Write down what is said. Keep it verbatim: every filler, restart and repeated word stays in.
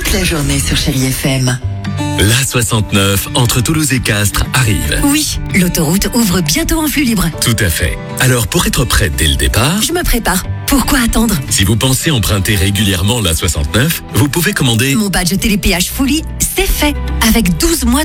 toute la journée sur Chérie F M. L'A soixante-neuf entre Toulouse et Castres arrive. Oui, l'autoroute ouvre bientôt en flux libre. Tout à fait. Alors pour être prête dès le départ, Je me prépare. Pourquoi attendre? si vous pensez emprunter régulièrement l'A soixante-neuf, vous pouvez commander Mon badge télépéage Fully, c'est fait. Avec douze mois